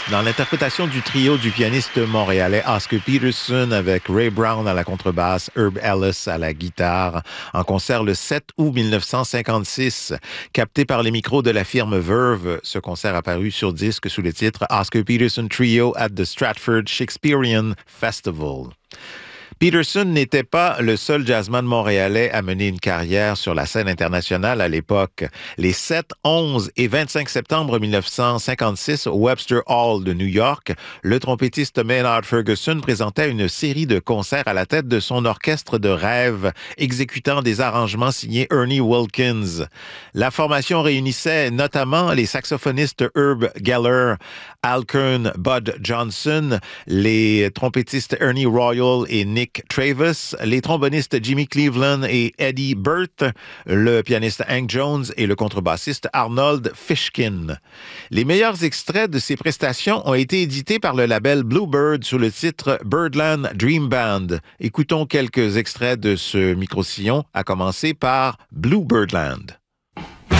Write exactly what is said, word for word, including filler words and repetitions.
Dans l'interprétation du trio du pianiste montréalais Oscar Peterson avec Ray Brown à la contrebasse, Herb Ellis à la guitare, en concert le sept août mille neuf cent cinquante-six. Capté par les micros de la firme Verve, ce concert apparu sur disque sous le titre Oscar Peterson Trio at the Stratford Shakespearean Festival. Peterson n'était pas le seul jazzman montréalais à mener une carrière sur la scène internationale à l'époque. Les sept, onze et vingt-cinq septembre mille neuf cent cinquante-six au Webster Hall de New York, le trompettiste Maynard Ferguson présentait une série de concerts à la tête de son orchestre de rêve, exécutant des arrangements signés Ernie Wilkins. La formation réunissait notamment les saxophonistes Herb Geller, Al Kern, Bud Johnson, les trompettistes Ernie Royal et Nick Travis, les trombonistes Jimmy Cleveland et Eddie Burt, le pianiste Hank Jones et le contrebassiste Arnold Fishkin. Les meilleurs extraits de ces prestations ont été édités par le label Bluebird sous le titre Birdland Dream Band. Écoutons quelques extraits de ce micro-sillon, à commencer par Blue Birdland.